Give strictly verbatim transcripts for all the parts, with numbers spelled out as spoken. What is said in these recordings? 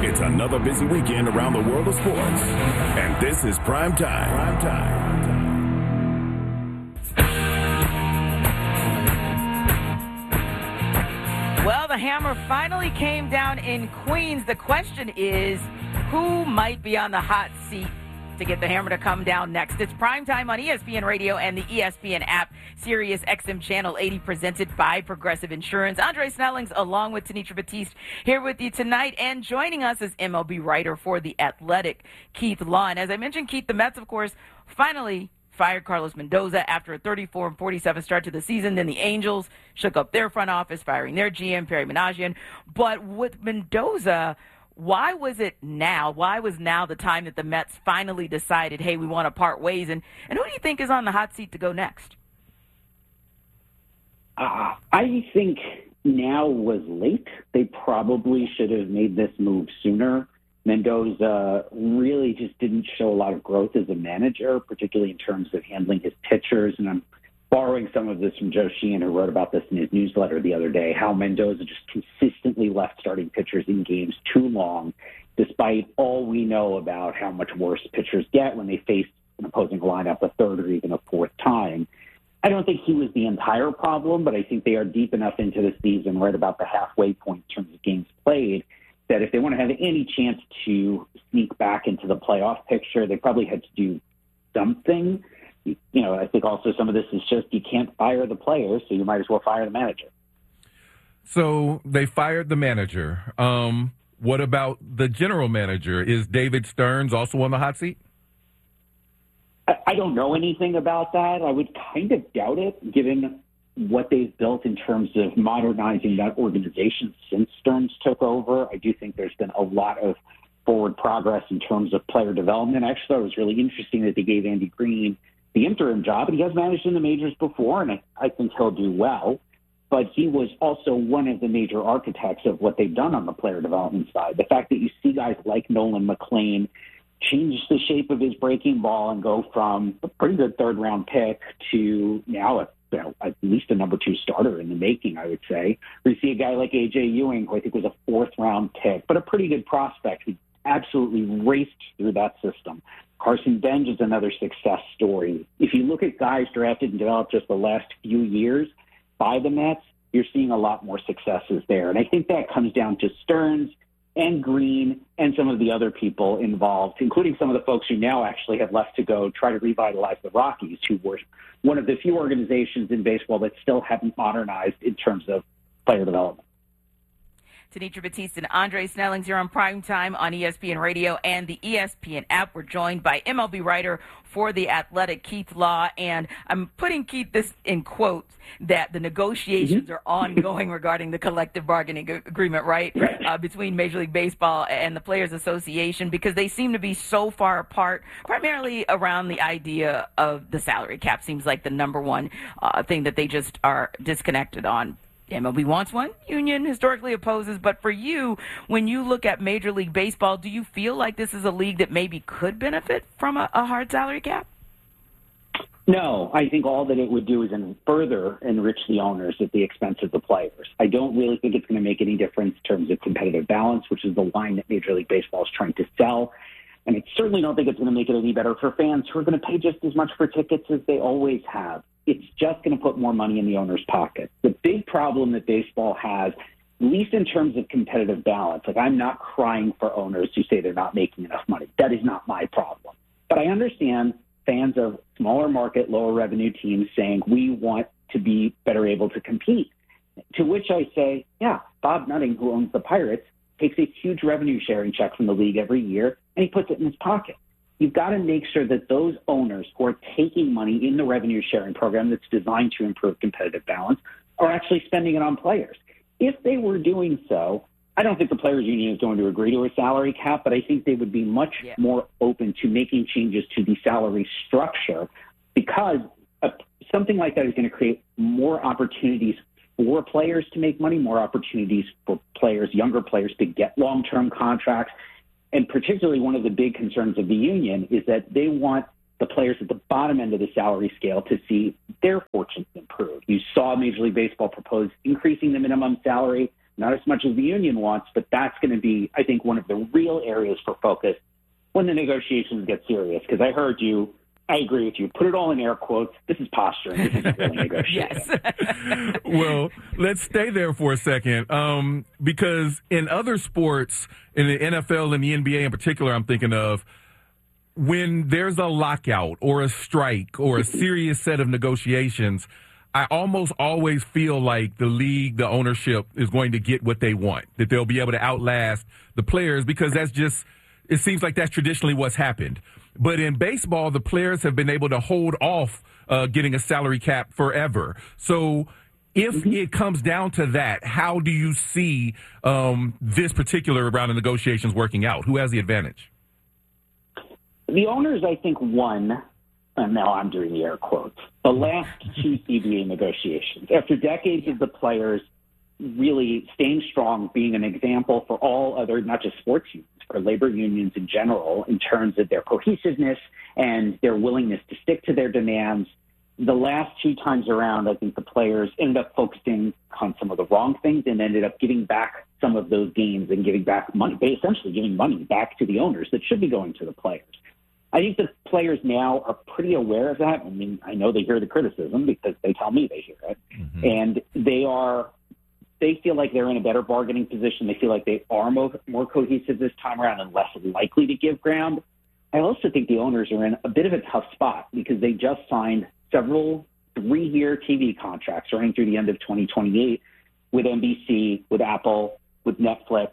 It's another busy weekend around the world of sports, and this is Prime Time. Prime Time. Well, the hammer finally came down in Queens. The question is, who might be on the hot seat to get the hammer to come down next? It's Primetime on E S P N Radio and the E S P N app, Sirius X M Channel eighty, presented by Progressive Insurance. Andre Snellings, along with Tenitra Batiste, here with you tonight. And joining us is M L B writer for The Athletic, Keith Law. And as I mentioned, Keith, the Mets, of course, finally fired Carlos Mendoza after a thirty-four and forty-seven start to the season. Then the Angels shook up their front office, firing their G M, Perry Managian. But with Mendoza, why was it now? Why was now the time that the Mets finally decided, hey, we want to part ways? And, and who do you think is on the hot seat to go next? Uh, I think now was late. They probably should have made this move sooner. Mendoza really just didn't show a lot of growth as a manager, particularly in terms of handling his pitchers. And I'm borrowing some of this from Joe Sheehan, who wrote about this in his newsletter the other day, how Mendoza just consistently left starting pitchers in games too long, despite all we know about how much worse pitchers get when they face an opposing lineup a third or even a fourth time. I don't think he was the entire problem, but I think they are deep enough into the season, right about the halfway point in terms of games played, that if they want to have any chance to sneak back into the playoff picture, they probably had to do something. You know, I think also some of this is just you can't fire the players, so you might as well fire the manager. So they fired the manager. Um, what about the general manager? Is David Stearns also on the hot seat? I, I don't know anything about that. I would kind of doubt it, given what they've built in terms of modernizing that organization since Stearns took over. I do think there's been a lot of forward progress in terms of player development. I actually thought it was really interesting that they gave Andy Green the interim job, and he has managed in the majors before, and I, I think he'll do well. But he was also one of the major architects of what they've done on the player development side. The fact that you see guys like Nolan McLean change the shape of his breaking ball and go from a pretty good third-round pick to now a, you know, at least a number two starter in the making, I would say. We see a guy like A J Ewing, who I think was a fourth-round pick, but a pretty good prospect who absolutely raced through that system. Carson Bench is another success story. If you look at guys drafted and developed just the last few years by the Mets, you're seeing a lot more successes there. And I think that comes down to Stearns and Green and some of the other people involved, including some of the folks who now actually have left to go try to revitalize the Rockies, who were one of the few organizations in baseball that still haven't modernized in terms of player development. Tenitra Batiste and Andre Snellings here on Primetime on E S P N Radio and the E S P N app. We're joined by M L B writer for The Athletic, Keith Law. And I'm putting, Keith, this in quotes, that the negotiations mm-hmm. are ongoing regarding the collective bargaining agreement, right, uh, between Major League Baseball and the Players Association, because they seem to be so far apart, primarily around the idea of the salary cap. Seems like the number one uh, thing that they just are disconnected on. M L B wants one, union historically opposes, but for you, when you look at Major League Baseball, do you feel like this is a league that maybe could benefit from a, a hard salary cap? No, I think all that it would do is further enrich the owners at the expense of the players. I don't really think it's going to make any difference in terms of competitive balance, which is the line that Major League Baseball is trying to sell. And I certainly don't think it's going to make it any better for fans who are going to pay just as much for tickets as they always have. It's just going to put more money in the owner's pocket. The big problem that baseball has, at least in terms of competitive balance, like I'm not crying for owners who say they're not making enough money. That is not my problem. But I understand fans of smaller market, lower revenue teams saying we want to be better able to compete. To which I say, yeah, Bob Nutting, who owns the Pirates, takes a huge revenue sharing check from the league every year, and he puts it in his pocket. You've got to make sure that those owners who are taking money in the revenue sharing program that's designed to improve competitive balance are actually spending it on players. If they were doing so, I don't think the Players Union is going to agree to a salary cap, but I think they would be much yeah. more open to making changes to the salary structure, because a, something like that is going to create more opportunities for players to make money, more opportunities for players, younger players, to get long-term contracts. And particularly one of the big concerns of the union is that they want the players at the bottom end of the salary scale to see their fortunes improve. You saw Major League Baseball propose increasing the minimum salary not as much as the union wants, but that's going to be, I think, one of the real areas for focus when the negotiations get serious. Because I heard you, I agree with you. Put it all in air quotes. This is posturing. This isn't really negotiating. Yes. Well, let's stay there for a second, um, because in other sports, in the N F L and the N B A in particular, I'm thinking of, when there's a lockout or a strike or a serious set of negotiations, I almost always feel like the league, the ownership is going to get what they want, that they'll be able to outlast the players, because that's just, it seems like that's traditionally what's happened. But in baseball, the players have been able to hold off uh, getting a salary cap forever. So if mm-hmm. it comes down to that, how do you see um, this particular round of negotiations working out? Who has the advantage? The owners, I think, won, and now I'm doing the air quotes, the last two C B A negotiations. After decades of the players really staying strong, being an example for all other, not just sports unions, for labor unions in general, in terms of their cohesiveness and their willingness to stick to their demands. The last two times around, I think the players ended up focusing on some of the wrong things and ended up giving back some of those gains and giving back money, essentially giving money back to the owners that should be going to the players. I think the players now are pretty aware of that. I mean, I know they hear the criticism because they tell me they hear it. Mm-hmm. And they are, they feel like they're in a better bargaining position. They feel like they are more, more cohesive this time around and less likely to give ground. I also think the owners are in a bit of a tough spot because they just signed several three-year T V contracts running through the end of twenty twenty-eight with N B C, with Apple, with Netflix.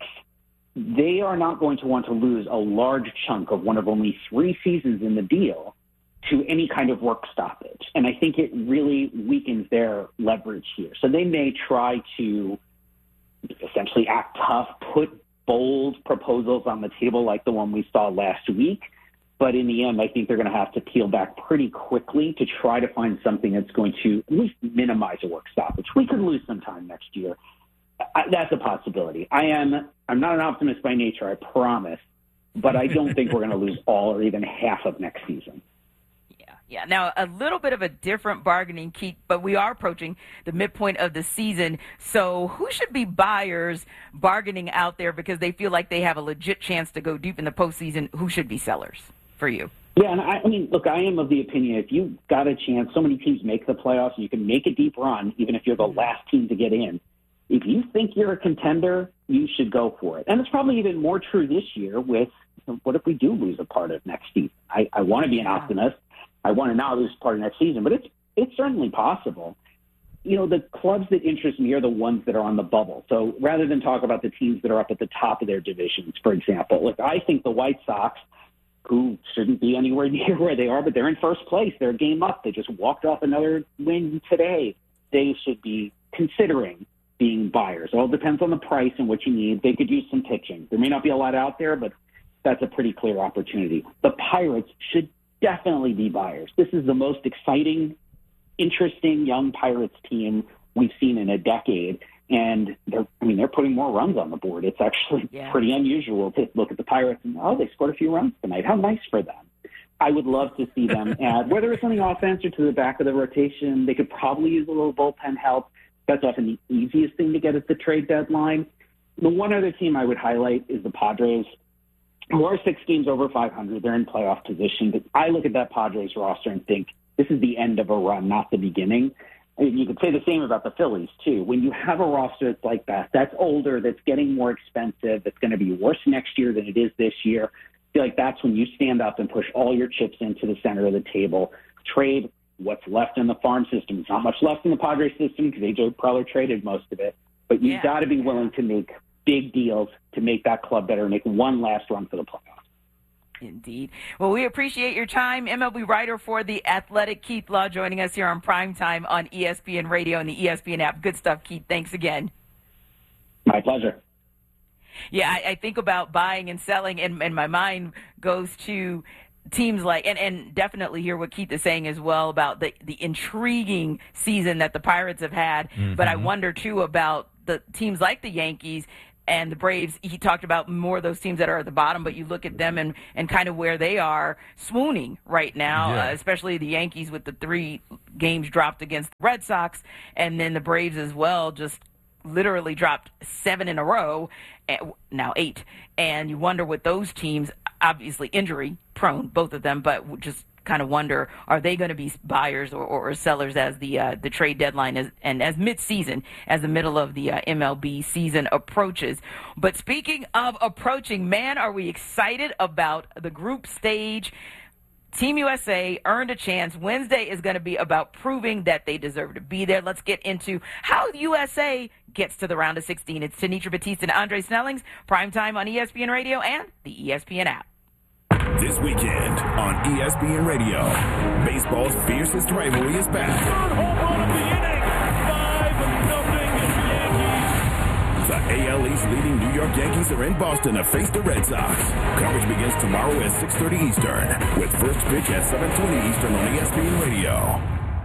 They are not going to want to lose a large chunk of one of only three seasons in the deal to any kind of work stoppage. And I think it really weakens their leverage here. So they may try to essentially act tough, put bold proposals on the table like the one we saw last week. But in the end, I think they're going to have to peel back pretty quickly to try to find something that's going to at least minimize a work stoppage. We could lose some time next year. I, that's a possibility. I am, I'm not an optimist by nature, I promise, but I don't think we're going to lose all or even half of next season. Yeah, yeah. Now, a little bit of a different bargaining key, but we are approaching the midpoint of the season. So who should be buyers bargaining out there because they feel like they have a legit chance to go deep in the postseason? Who should be sellers for you? Yeah, and I, I mean, look, I am of the opinion if you've got a chance, so many teams make the playoffs, and you can make a deep run, even if you're the last team to get in. If you think you're a contender, you should go for it. And it's probably even more true this year with what if we do lose a part of next season? I, I want to be an optimist. I want to not lose part of next season, but it's it's certainly possible. You know, the clubs that interest me are the ones that are on the bubble. So rather than talk about the teams that are up at the top of their divisions, for example, look, I think the White Sox, who shouldn't be anywhere near where they are, but they're in first place. They're a game up. They just walked off another win today. They should be considering being buyers. It all depends on the price and what you need. They could use some pitching. There may not be a lot out there, but that's a pretty clear opportunity. The Pirates should definitely be buyers. This is the most exciting, interesting young Pirates team we've seen in a decade. And they're, I mean, they're putting more runs on the board. It's actually yeah. pretty unusual to look at the Pirates and, oh, they scored a few runs tonight. How nice for them. I would love to see them add, whether it's on the offense or to the back of the rotation. They could probably use a little bullpen help. That's often the easiest thing to get at the trade deadline. The one other team I would highlight is the Padres, who are six games over five hundred. They're in playoff position. But I look at that Padres roster and think this is the end of a run, not the beginning. I mean, you could say the same about the Phillies, too. When you have a roster that's like that, that's older, that's getting more expensive, that's going to be worse next year than it is this year, I feel like that's when you stand up and push all your chips into the center of the table. Trade what's left in the farm system. There's not much left in the Padres system because A J Preller traded most of it. But you've yeah. got to be willing to make big deals to make that club better, make one last run for the playoffs. Indeed. Well, we appreciate your time. M L B writer for The Athletic, Keith Law, joining us here on Primetime on E S P N Radio and the E S P N app. Good stuff, Keith. Thanks again. My pleasure. Yeah, I, I think about buying and selling, and, and my mind goes to teams like, and, and definitely hear what Keith is saying as well about the, the intriguing season that the Pirates have had. Mm-hmm. But I wonder, too, about the teams like the Yankees and the Braves. He talked about more of those teams that are at the bottom, but you look at them and, and kind of where they are swooning right now, yeah. uh, especially the Yankees with the three games dropped against the Red Sox, and then the Braves as well, just literally dropped seven in a row, now eight. And you wonder with those teams, obviously injury prone, both of them, but just kind of wonder, are they going to be buyers or, or, or sellers as the uh, the trade deadline is, and as mid-season, as the middle of the uh, M L B season approaches. But speaking of approaching, man, are we excited about the group stage. Team U S A earned a chance. Wednesday is going to be about proving that they deserve to be there. Let's get into how U S A gets to the round of sixteen. It's Tanitra Batiste and Andre Snellings, primetime on E S P N Radio and the E S P N app. This weekend on E S P N Radio, baseball's fiercest rivalry is back. Third home run of the inning. five nothing Yankees. The A L East leading New York Yankees are in Boston to face the Red Sox. Coverage begins tomorrow at six thirty Eastern, with first pitch at seven twenty Eastern on E S P N Radio.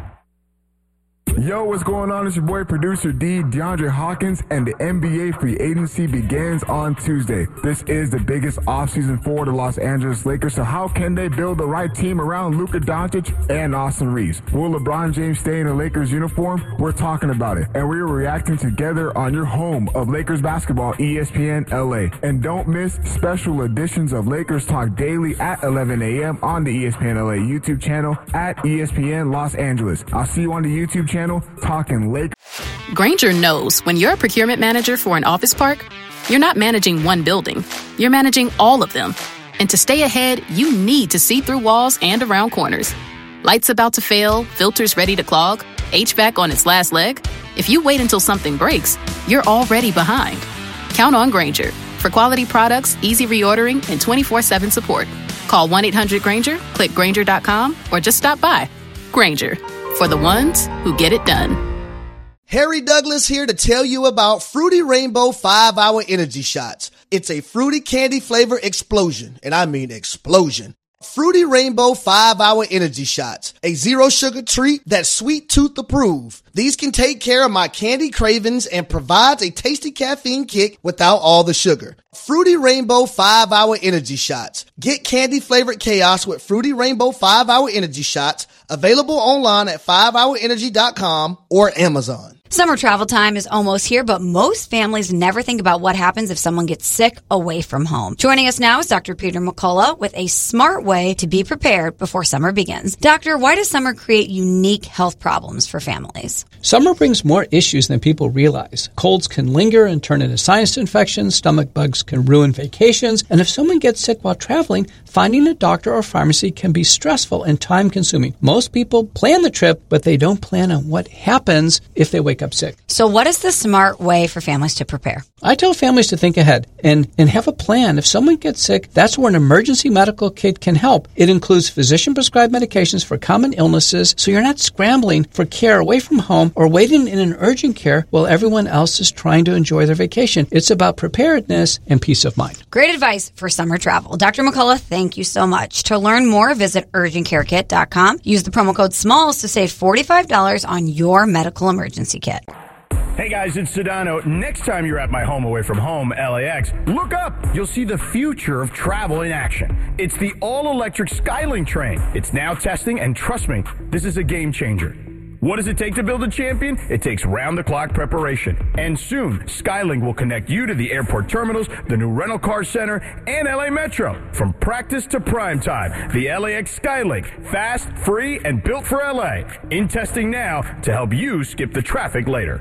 Yo, what's going on? It's your boy, producer D, DeAndre Hawkins, and the N B A free agency begins on Tuesday. This is the biggest offseason for the Los Angeles Lakers, so how can they build the right team around Luka Doncic and Austin Reeves? Will LeBron James stay in a Lakers uniform? We're talking about it, and we're reacting together on your home of Lakers basketball, E S P N L A. And don't miss special editions of Lakers Talk Daily at eleven a.m. on the E S P N L A YouTube channel at E S P N Los Angeles. I'll see you on the YouTube channel. Talking Lakers. Grainger knows when you're a procurement manager for an office park, you're not managing one building, you're managing all of them. And to stay ahead, you need to see through walls and around corners. Lights about to fail, filters ready to clog, H V A C on its last leg. If you wait until something breaks, you're already behind. Count on Grainger for quality products, easy reordering, and twenty-four seven support. Call one eight hundred Grainger, click Grainger dot com, or just stop by. Grainger, for the ones who get it done. Harry Douglas here to tell you about Fruity Rainbow five hour Energy Shots. It's a fruity candy flavor explosion, and I mean explosion. Fruity Rainbow five hour Energy Shots, a zero sugar treat that's sweet tooth approved. These can take care of my candy cravings and provides a tasty caffeine kick without all the sugar. Fruity Rainbow five hour Energy Shots. Get candy flavored chaos with Fruity Rainbow five hour Energy Shots, available online at five hour energy dot com or Amazon. Summer travel time is almost here, but most families never think about what happens if someone gets sick away from home. Joining us now is Doctor Peter McCullough with a smart way to be prepared before summer begins. Doctor, why does summer create unique health problems for families? Summer brings more issues than people realize. Colds can linger and turn into sinus infections, stomach bugs can ruin vacations, and if someone gets sick while traveling, finding a doctor or pharmacy can be stressful and time-consuming. Most people plan the trip, but they don't plan on what happens if they wake up sick. So what is the smart way for families to prepare? I tell families to think ahead and, and have a plan. If someone gets sick, that's where an emergency medical kit can help. It includes physician-prescribed medications for common illnesses, so you're not scrambling for care away from home or waiting in an urgent care while everyone else is trying to enjoy their vacation. It's about preparedness and peace of mind. Great advice for summer travel. Doctor McCullough, thank you so much. To learn more, visit urgent care kit dot com. Use the promo code SMALLS to save forty-five dollars on your medical emergency kit. Hey guys, it's Sedano. Next time you're at my home away from home, L A X, look up. You'll see the future of travel in action. It's the all-electric Skylink train. It's now testing, and trust me, this is a game changer. What does it take to build a champion? It takes round-the-clock preparation. And soon, Skylink will connect you to the airport terminals, the new rental car center, and L A Metro. From practice to prime time, the L A X Skylink. Fast, free, and built for L A. In testing now to help you skip the traffic later.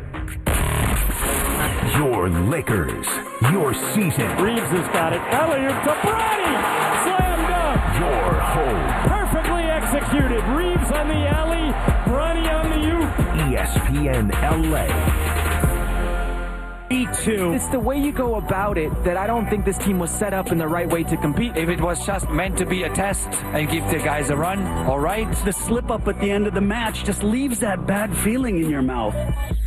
Your Lakers, your season. Reeves has got it. Elliott to Bronny. Slam dunk. Your home. Perfectly executed. Reeves on the alley. Bronny on the U. E S P N L A. Me too. It's the way you go about it that I don't think this team was set up in the right way to compete. If it was just meant to be a test and give the guys a run, all right. The slip up at the end of the match just leaves that bad feeling in your mouth.